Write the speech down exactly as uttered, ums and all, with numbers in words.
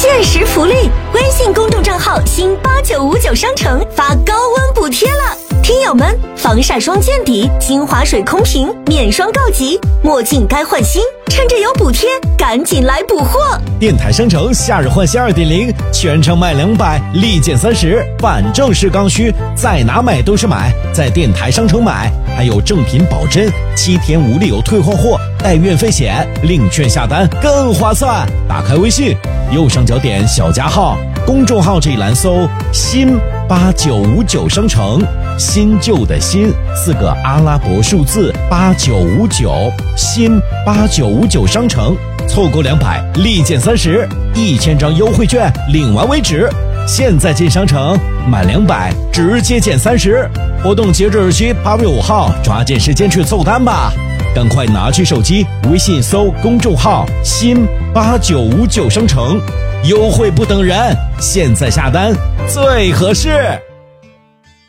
限时福利，微信公众账号新八九五九商城发高温补贴了。听友们，防晒霜见底，新华水空瓶免霜告急，墨镜该换新，趁着有补贴，赶紧来补货！ 电台商城夏日换新 二点零， 全场买两百，立减三十，反正是刚需，在哪买都是买，在电台商城买，还有正品保真，七天无理由退换货，带运费险，领券下单更划算。打开微信，右上角点小加号，公众号这一栏搜新八九五九商城，新旧的新四个阿拉伯数字八九五九，新八九五九商城，错过两百立减三十，一千张优惠券领完为止。现在进商城满两百直接减三十，活动截止日期八月五号，抓紧时间去凑单吧！赶快拿起手机，微信搜公众号新八九五九商城，优惠不等人，现在下单最合适。